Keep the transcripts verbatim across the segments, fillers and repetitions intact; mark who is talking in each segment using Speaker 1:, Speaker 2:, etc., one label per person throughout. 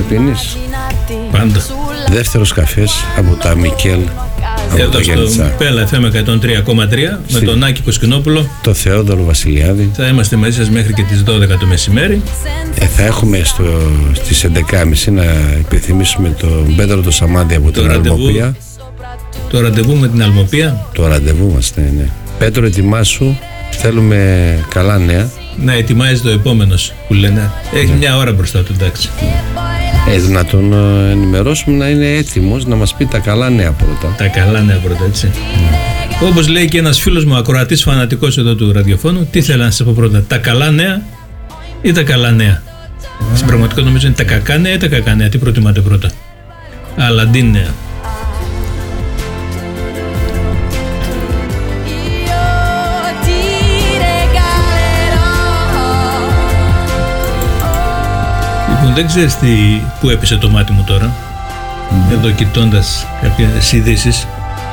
Speaker 1: καφέ πίνεις?
Speaker 2: Πάντα.
Speaker 1: Δεύτερος καφές από τα Μικέλ.
Speaker 2: Εδώ στο Πέλα εφ εμ εκατόν τρία κόμμα τρία με τον Άκη Κοσκινόπουλο,
Speaker 1: το Θεόδωρο Βασιλιάδη.
Speaker 2: Θα είμαστε μαζί σας μέχρι και τις δώδεκα το μεσημέρι.
Speaker 1: ε, Θα έχουμε στο, στις έντεκα και μισή να επιθυμίσουμε τον Πέτρο το Σαμάντη από το την ραντεβού, Αλμοπία.
Speaker 2: Το ραντεβού με την Αλμοπία.
Speaker 1: Το ραντεβού μας, ναι, ναι. Πέτρο, ετοιμάσου, θέλουμε καλά νέα.
Speaker 2: Να ετοιμάζει το επόμενος που λένε. Έχει ναι. μια ώρα μπροστά του, εντάξει.
Speaker 1: Ε, να τον ενημερώσουμε να είναι έτοιμος να μας πει τα καλά νέα πρώτα.
Speaker 2: Τα καλά νέα πρώτα, έτσι. Mm. Όπως λέει και ένας φίλος μου, ακροατής φανατικός εδώ του ραδιοφώνου, τι θέλω να σας πω πρώτα, τα καλά νέα ή τα καλά νέα? Mm. Στην πραγματικότητα νομίζω είναι τα κακά νέα ή τα κακά νέα, τι προτιμάτε πρώτα? Αλλά αντί νέα. Δεν ξέρεις τι, που έπεσε το μάτι μου τώρα, mm. εδώ κοιτώντας κάποιες ειδήσεις.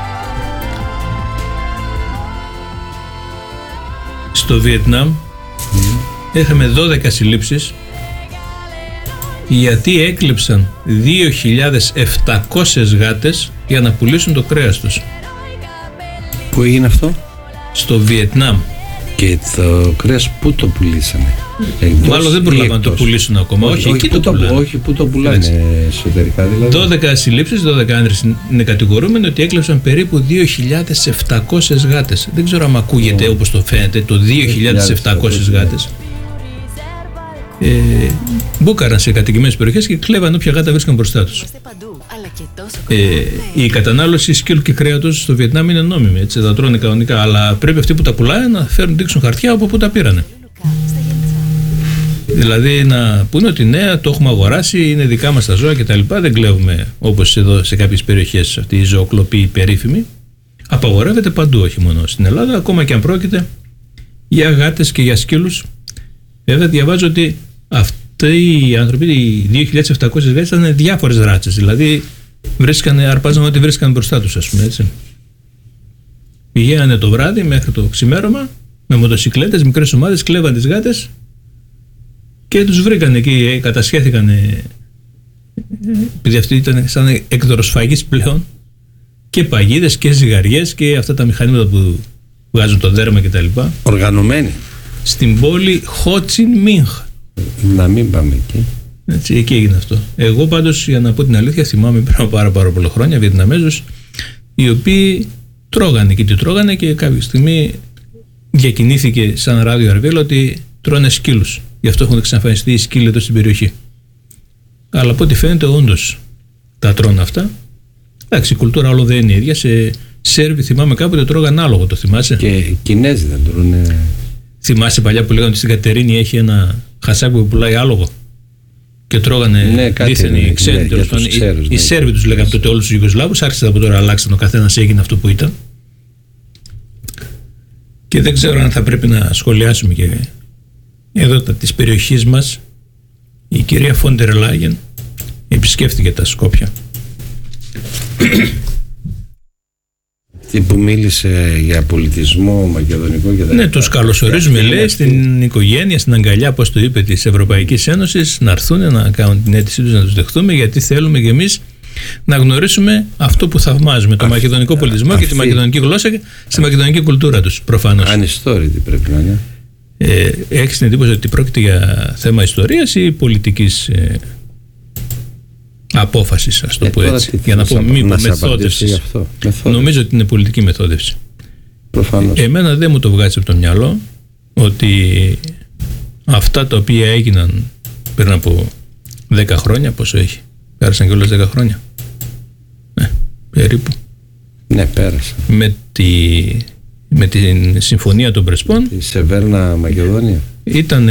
Speaker 2: Στο Βιετνάμ mm. είχαμε δώδεκα συλλήψεις γιατί έκλεψαν δύο χιλιάδες επτακόσιες γάτες για να πουλήσουν το κρέας τους.
Speaker 1: Πού έγινε αυτό?
Speaker 2: Στο Βιετνάμ.
Speaker 1: Και το κρέας πού το πουλήσανε?
Speaker 2: Εκτός Μάλλον δεν προλάβαν να το πουλήσουν ακόμα. Όχι, όχι, εκεί
Speaker 1: το
Speaker 2: το πουλάνε.
Speaker 1: Όχι, πού το πουλάνε εσωτερικά δηλαδή.
Speaker 2: δώδεκα συλλήψεις, δώδεκα άνδρες είναι κατηγορούμενοι ότι έκλεψαν περίπου δύο χιλιάδες επτακόσιες γάτες. Δεν ξέρω αν ακούγεται oh. όπως το φαίνεται, το δύο χιλιάδες επτακόσιες γάτες. Ε, μπούκαραν σε κατοικημένες περιοχές και κλέβαν όποια γάτα βρίσκαν μπροστά τους. Ε, η κατανάλωση σκύλου και κρέατος στο Βιετνάμ είναι νόμιμη, έτσι, τα τρώνε κανονικά, αλλά πρέπει αυτοί που τα πουλάνε να φέρουν, δείξουν χαρτιά από που τα πήρανε. Δηλαδή να πούνε ότι ναι, το έχουμε αγοράσει, είναι δικά μας τα ζώα κτλ. Δεν κλέβουμε όπως εδώ σε κάποιες περιοχές αυτή η ζωοκλοπή περίφημη. Απαγορεύεται παντού, όχι μόνο στην Ελλάδα, ακόμα και αν πρόκειται για γάτες και για σκύλους. Βέβαια, διαβάζω ότι αυτοί οι άνθρωποι, οι δύο χιλιάδες επτακόσιες γάτες, ήταν διάφορες ράτσες. Δηλαδή, βρίσκανε, αρπάζαν ό,τι βρίσκαν μπροστά τους, ας πούμε, έτσι. Πηγαίνανε το βράδυ μέχρι το ξημέρωμα με μοτοσικλέτες, μικρές ομάδες, κλέβαν τις γάτες και τους βρήκαν εκεί, κατασχέθηκαν, επειδή αυτοί ήταν σαν εκδροσφαγείς πλέον, και παγίδες και ζυγαριές και αυτά τα μηχανήματα που βγάζουν το δέρμα κτλ.
Speaker 1: Οργανωμένοι.
Speaker 2: Στην πόλη Χότσιν Μίνχ.
Speaker 1: Να μην πάμε εκεί.
Speaker 2: Έτσι, εκεί έγινε αυτό. Εγώ πάντως, για να πω την αλήθεια, θυμάμαι πριν από πάρα, πάρα πολλά χρόνια Βιετναμέζους οι οποίοι τρώγανε και τι τρώγανε και κάποια στιγμή διακινήθηκε σαν ράδιο αρβέλο ότι τρώνε σκύλους. Γι' αυτό έχουν εξαφανιστεί οι σκύλοι εδώ στην περιοχή. Αλλά από ό,τι φαίνεται, όντως τα τρώνε αυτά. Εντάξει, η κουλτούρα όλο δεν είναι ίδια. Σε Σέρβοι θυμάμαι κάποτε τρώγαν άλογο, το θυμάσαι?
Speaker 1: Και οι Κινέζοι δεν τρώνε.
Speaker 2: Θυμάσαι παλιά που λέγανε ότι στην Κατερίνη έχει ένα χασάκι που πουλάει άλογο και τρώγανε
Speaker 1: ναι,
Speaker 2: δίθεν οι ξένοι. Ναι, οι, ναι. οι Σέρβοι τους λέγανε τότε όλους τους Ιουγκοσλάβους, άρχισε από τώρα αλλάξαν, ο καθένας έγινε αυτό που ήταν. Και δεν ξέρω αν θα πρέπει να σχολιάσουμε και εδώ της περιοχής μας. Η κυρία Φόντερ Λάγεν επισκέφθηκε τα Σκόπια.
Speaker 1: Τι που μίλησε για πολιτισμό μακεδονικό και τα
Speaker 2: ναι, τους καλωσορίζουμε, λέει, στην οικογένεια, στην αγκαλιά, πώς το είπε, της Ευρωπαϊκής Ένωσης, να έρθουν να κάνουν την αίτησή τους, να τους δεχτούμε, γιατί θέλουμε και εμείς να γνωρίσουμε αυτό που θαυμάζουμε, το μακεδονικό αυτή, πολιτισμό αυτή, και τη μακεδονική γλώσσα και στη μακεδονική κουλτούρα τους, προφανώς.
Speaker 1: Ανιστόρητη πρέπει να είναι.
Speaker 2: Ε, έχεις την εντύπωση ότι πρόκειται για θέμα ιστορίας ή πολιτικής ε, απόφασης, ας το ε, πω έτσι, για να πω μη μεθόδευσης. Νομίζω ότι είναι πολιτική μεθόδευση.
Speaker 1: Προφανώς.
Speaker 2: Εμένα δεν μου το βγάζει από το μυαλό ότι αυτά τα οποία έγιναν πριν από δέκα χρόνια, πόσο έχει, πέρασαν και όλες δέκα χρόνια, ε, περίπου,
Speaker 1: ναι, πέρασαν,
Speaker 2: με, τη, με την συμφωνία των Πρεσπών,
Speaker 1: η Σεβέρνα Μακεδόνια, ήταν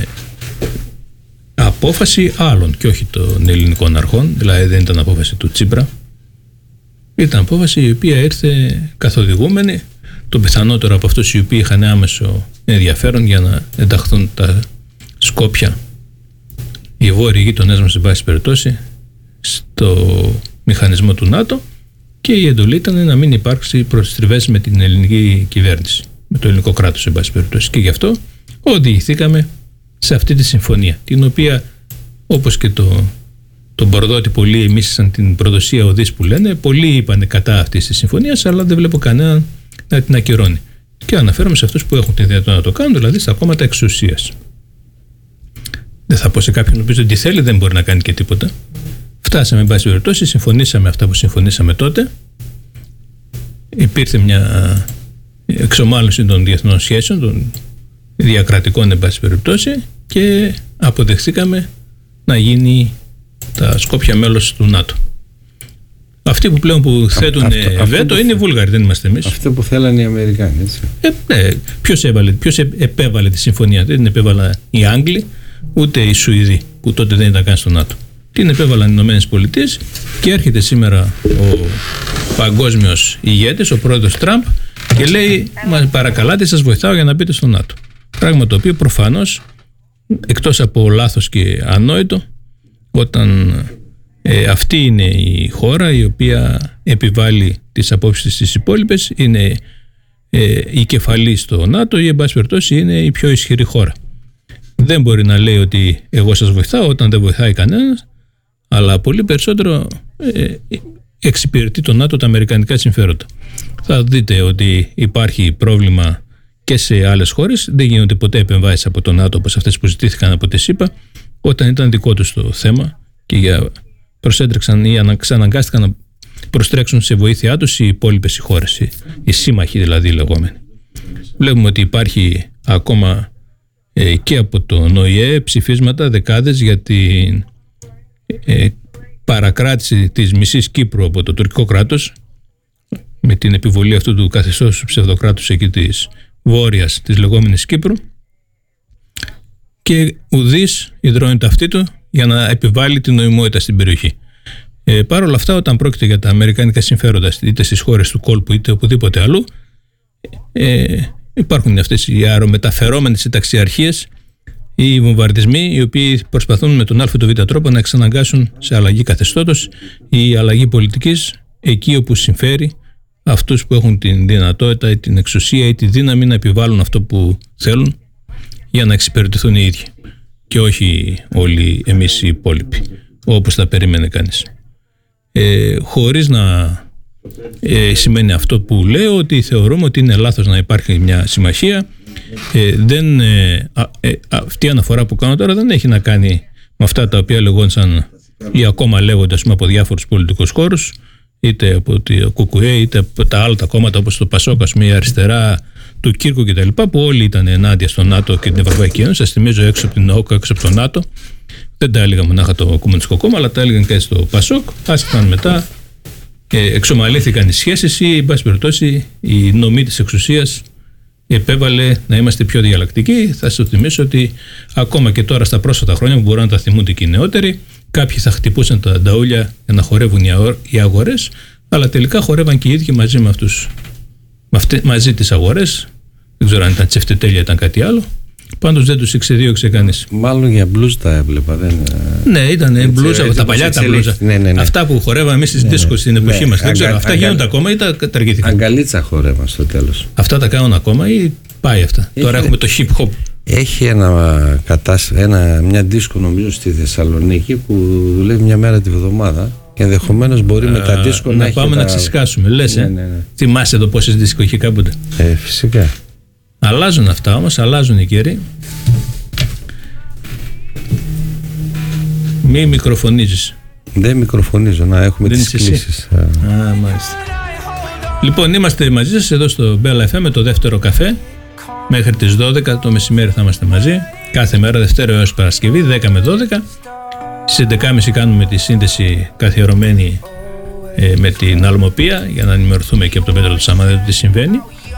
Speaker 2: απόφαση άλλων και όχι των ελληνικών αρχών, δηλαδή δεν ήταν απόφαση του Τσίπρα, ήταν απόφαση η οποία ήρθε καθοδηγούμενη, το πιθανότερο από αυτούς οι οποίοι είχαν άμεσο ενδιαφέρον για να ενταχθούν τα Σκόπια, οι βόρειοι γείτονές μας, σε πάση περιπτώσει, στο μηχανισμό του ΝΑΤΟ, και η εντολή ήταν να μην υπάρξει προστριβές με την ελληνική κυβέρνηση, με το ελληνικό κράτος, σε πάση περιπτώσει, και γι' αυτό οδηγηθήκαμε σε αυτή τη συμφωνία, την οποία, όπως και το Μπορδό ότι πολλοί εμίσησαν την προδοσία οδής που λένε. Πολλοί είπαν κατά αυτής της συμφωνίας, αλλά δεν βλέπω κανέναν να την ακυρώνει. Και αναφέρομαι σε αυτούς που έχουν τη δυνατότητα να το κάνουν, δηλαδή στα κόμματα εξουσίας. Δεν θα πω σε κάποιον που νομίζω ότι θέλει, δεν μπορεί να κάνει και τίποτα. Φτάσαμε, εν πάση περιπτώσει, συμφωνήσαμε αυτά που συμφωνήσαμε τότε. Υπήρχε μια εξομάλυνση των διεθνών σχέσεων, των διακρατικών, εν πάση περιπτώσει, και αποδεχθήκαμε να γίνει τα Σκόπια μέλος του ΝΑΤΟ. Αυτοί που πλέον που θέτουν αυτό, βέτο αυτό είναι οι Βούλγαροι, δεν είμαστε εμείς.
Speaker 1: Αυτό που θέλανε οι Αμερικάνοι, έτσι.
Speaker 2: Ε, ναι, ποιος, έβαλε, ποιος επέβαλε τη συμφωνία? Δεν την επέβαλαν οι Άγγλοι, ούτε οι Σουηδοί, που τότε δεν ήταν καν στο ΝΑΤΟ. Την επέβαλαν οι Ηνωμένες Πολιτείες και έρχεται σήμερα ο παγκόσμιος ηγέτης, ο πρόεδρος Τραμπ, και λέει: μας παρακαλάτε, σας βοηθάω για να μπείτε στο ΝΑΤΟ. Πράγμα το οποίο προφανώς, εκτός από λάθος και ανόητο, όταν ε, αυτή είναι η χώρα η οποία επιβάλλει τις απόψεις της υπόλοιπες, είναι ε, η κεφαλή στο ΝΑΤΟ ή εν πάση περιπτώσει είναι η πιο ισχυρή χώρα. Δεν μπορεί να λέει ότι εγώ σας βοηθάω όταν δεν βοηθάει κανένας, αλλά πολύ περισσότερο ε, εξυπηρετεί το ΝΑΤΟ τα αμερικανικά συμφέροντα. Θα δείτε ότι υπάρχει πρόβλημα και σε άλλες χώρες. Δεν γίνονται ποτέ επεμβάσεις από το ΝΑΤΟ όπως αυτές που ζητήθηκαν από τη ΣΥΠΑ, όταν ήταν δικό τους το θέμα και για προσέτρεξαν ή ξαναγκάστηκαν να προστρέξουν σε βοήθειά τους οι υπόλοιπες οι χώρες, οι, οι σύμμαχοι δηλαδή οι λεγόμενοι. Βλέπουμε ότι υπάρχει ακόμα ε, και από τον Ο Η Ε ψηφίσματα δεκάδες για την ε, παρακράτηση της μισής Κύπρου από το τουρκικό κράτος, με την επιβολή αυτού του καθεστώς του ψευδοκράτους εκεί της βόρειας της λεγόμενης Κύπρου, και ουδής ιδρώνει τα αυτή του για να επιβάλλει την νοημότητα στην περιοχή. Ε, Παρ' όλα αυτά, όταν πρόκειται για τα αμερικανικά συμφέροντα, είτε στις χώρες του κόλπου είτε οπουδήποτε αλλού, ε, υπάρχουν αυτές οι αερομεταφερόμενες συνταξιαρχίες, οι βομβαρδισμοί, οι οποίοι προσπαθούν με τον α ή το β τρόπο να εξαναγκάσουν σε αλλαγή καθεστώτος ή αλλαγή πολιτικής εκεί όπου συμφέρει αυτούς που έχουν την δυνατότητα ή την εξουσία ή τη δύναμη να επιβάλλουν αυτό που θέλουν για να εξυπηρετηθούν οι ίδιοι και όχι όλοι εμείς οι υπόλοιποι, όπως θα περίμενε κανείς. Ε, χωρίς να ε, σημαίνει αυτό που λέω ότι θεωρούμε ότι είναι λάθος να υπάρχει μια συμμαχία. Ε, δεν, ε, α, ε, αυτή η αναφορά που κάνω τώρα δεν έχει να κάνει με αυτά τα οποία λεγόντουσαν ή ακόμα λέγονται, ας πούμε, από διάφορους πολιτικούς χώρους, είτε από το ΚΚΕ είτε από τα άλλα τα κόμματα όπως το ΠΑΣΟΚ, ας πούμε, η αριστερά του Κύρκου κτλ., που όλοι ήταν ενάντια στο ΝΑΤΟ και την Ευρωπαϊκή Ένωση. Σας θυμίζω, έξω από την ΟΚ, έξω από το ΝΑΤΟ. Δεν τα έλεγα μονάχα το Κομμουνιστικό Κόμμα, αλλά τα έλεγαν και στο ΠΑΣΟΚ. Άσχεταν μετά, ε, εξομαλύθηκαν οι σχέσεις ή, εν πάση περιπτώσει, η νομή της εξουσίας επέβαλε να είμαστε πιο διαλλακτικοί. Θα σας θυμίσω ότι ακόμα και τώρα στα πρόσφατα χρόνια, που μπορούν να τα θυμούνται και οι νεότεροι, κάποιοι θα χτυπούσαν τα νταούλια για να χορεύουν οι αγορές, αλλά τελικά χορεύαν και οι ίδιοι μαζί με αυτούς, μαζί τις αγορές. Δεν ξέρω αν ήταν τσεφτετέλεια, ήταν κάτι άλλο. Πάντως δεν τους εξεδίωξε κανείς.
Speaker 1: Μάλλον για μπλουζ τα έβλεπα. Δεν...
Speaker 2: Ναι, ήταν μπλουζ, τα παλιά τα μπλουζ. Ναι, ναι, ναι. Αυτά που χορεύαμε εμείς στις δίσκος στην εποχή ναι, μας. Δεν ξέρω, αγκα... αυτά αγκα... γίνονται ακόμα ή τα καταργήθηκαν?
Speaker 1: Αγκαλίτσα χορεύαν στο τέλος.
Speaker 2: Αυτά τα κάνουν ακόμα ή πάει αυτά? Έχει... Τώρα έχουμε το hip hop.
Speaker 1: Έχει ένα, ένα, μια δίσκο νομίζω στη Θεσσαλονίκη που δουλεύει μια μέρα τη βδομάδα. Και ενδεχομένως μπορεί Α, με τα δίσκο να, να έχει. Να πάμε τα... να ξεσκάσουμε. Λες, ναι, ναι, ναι. Θυμάσαι εδώ πόσες δίσκο είχε κάποτε? Ε, φυσικά.
Speaker 2: Αλλάζουν αυτά όμως, αλλάζουν οι καιροί. Μη μικροφωνίζεις.
Speaker 1: Δεν μικροφωνίζω, να έχουμε δεν τις κλήσεις.
Speaker 2: Α, μάλιστα. Λοιπόν, είμαστε μαζί σας εδώ στο Bella εφ εμ με το δεύτερο καφέ. Μέχρι τις δώδεκα το μεσημέρι θα είμαστε μαζί. Κάθε μέρα, Δευτέρα έως Παρασκευή, δέκα με δώδεκα. Στις έντεκα και μισή κάνουμε τη σύνδεση καθιερωμένη ε, με την Αλμοπία για να ενημερωθούμε και από τον Πέτρο του Σαμαδέου τι συμβαίνει.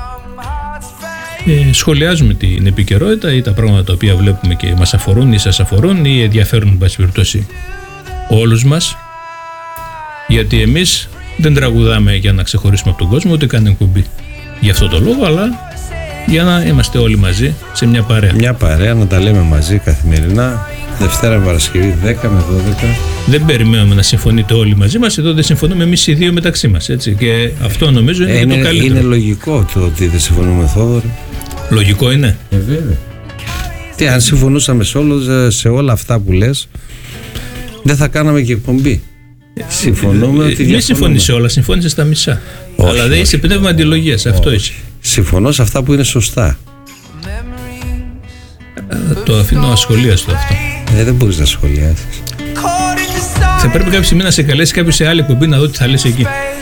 Speaker 2: Ε, σχολιάζουμε την επικαιρότητα ή τα πράγματα τα οποία βλέπουμε και μας αφορούν ή σας αφορούν ή ενδιαφέρουν, εν πάση περιπτώσει, όλους μας, γιατί εμείς δεν τραγουδάμε για να ξεχωρίσουμε από τον κόσμο, ούτε κάνουμε κουμπί για αυτό το λόγο, αλλά για να είμαστε όλοι μαζί σε μια παρέα.
Speaker 1: Μια παρέα, να τα λέμε μαζί καθημερινά, Δευτέρα με Παρασκευή, δέκα με δώδεκα.
Speaker 2: Δεν περιμένουμε να συμφωνείτε όλοι μαζί μας, εδώ δεν συμφωνούμε εμείς οι δύο μεταξύ μας, έτσι, και αυτό νομίζω είναι, ε, είναι το καλύτερο.
Speaker 1: Είναι λογικό το ότι δεν συμφωνούμε, Θόδωρη.
Speaker 2: Λογικό είναι.
Speaker 1: Ε, βέβαια. Τι, αν συμφωνούσαμε σε, όλους, σε όλα αυτά που λες, δεν θα κάναμε και εκπομπή. Συμφωνούμε
Speaker 2: ε,
Speaker 1: ότι
Speaker 2: δεν συμφωνείς όλα, συμφώνησε στα μισά.
Speaker 1: Όχι,
Speaker 2: αλλά δεν
Speaker 1: όχι.
Speaker 2: είσαι πνεύμα αντιλογίας, αυτό είσαι.
Speaker 1: Συμφωνώ σε αυτά που είναι σωστά.
Speaker 2: Ε, το αφήνω ασχολίαστο αυτό.
Speaker 1: Ε, δεν μπορείς να σχολιάσεις.
Speaker 2: Θα πρέπει κάποια στιγμή να σε καλέσει κάποιος σε άλλη εκπομπή να δω τι θα λες εκεί.